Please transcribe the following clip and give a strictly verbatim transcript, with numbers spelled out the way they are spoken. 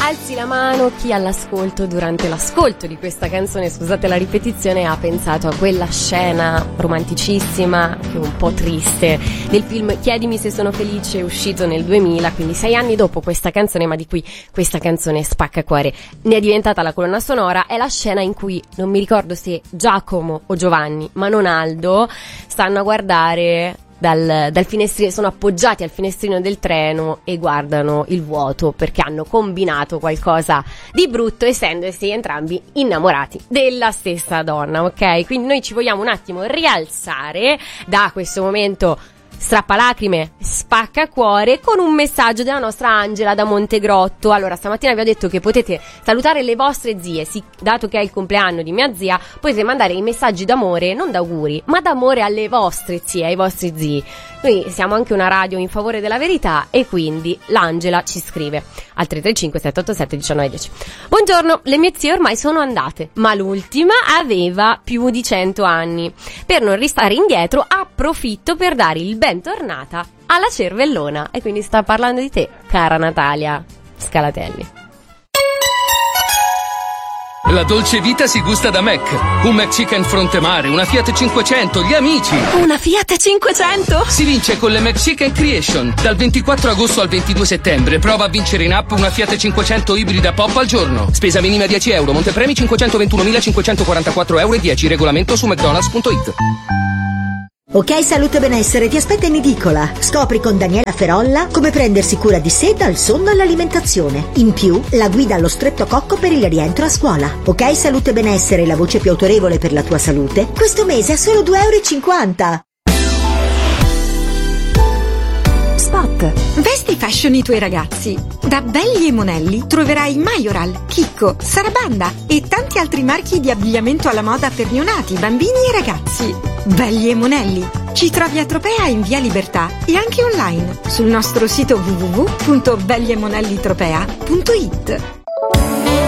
alzi la mano chi all'ascolto, durante l'ascolto di questa canzone, scusate la ripetizione, ha pensato a quella scena romanticissima, che è un po' triste, del film Chiedimi se sono felice, uscito nel duemila, quindi sei anni dopo questa canzone, ma di cui questa canzone spacca cuore. Ne è diventata la colonna sonora. È la scena in cui, non mi ricordo se Giacomo o Giovanni, ma non Aldo, stanno a guardare Dal, dal finestrino, sono appoggiati al finestrino del treno e guardano il vuoto perché hanno combinato qualcosa di brutto, essendosi entrambi innamorati della stessa donna, ok? Quindi noi ci vogliamo un attimo rialzare da questo momento strappalacrime, spaccacuore, con un messaggio della nostra Angela da Montegrotto. Allora, stamattina vi ho detto che potete salutare le vostre zie, sì, dato che è il compleanno di mia zia, potete mandare i messaggi d'amore, non d'auguri, ma d'amore alle vostre zie, ai vostri zii. Noi siamo anche una radio in favore della verità e quindi l'Angela ci scrive al tre tre cinque sette otto sette uno nove uno zero. Buongiorno, le mie zie ormai sono andate, ma l'ultima aveva più di cento anni. Per non restare indietro, approfitto per dare il bentornata alla cervellona. E quindi sta parlando di te, cara Natalia Scalatelli. La dolce vita si gusta da Mac. Un McChicken fronte mare, una Fiat cinquecento, gli amici. Una Fiat cinquecento? Si vince con le McChicken Creation. Dal ventiquattro agosto al ventidue settembre prova a vincere in app una Fiat cinquecento ibrida pop al giorno. Spesa minima dieci euro, montepremi cinquecentoventunomilacinquecentoquarantaquattro euro e dieci. Regolamento su mcdonalds punto it. Ok Salute e Benessere ti aspetta in edicola. Scopri con Daniela Ferolla come prendersi cura di sé dal sonno all'alimentazione. In più, la guida allo streptococco per il rientro a scuola. Ok Salute e Benessere, la voce più autorevole per la tua salute, questo mese a solo due euro e cinquanta. Spot. Vesti fashion i tuoi ragazzi. Da Belli e Monelli troverai Majoral, Chicco, Sarabanda e tanti altri marchi di abbigliamento alla moda per neonati, bambini e ragazzi. Belli e Monelli. Ci trovi a Tropea in via Libertà e anche online sul nostro sito w w w punto belli e monelli tropea punto it.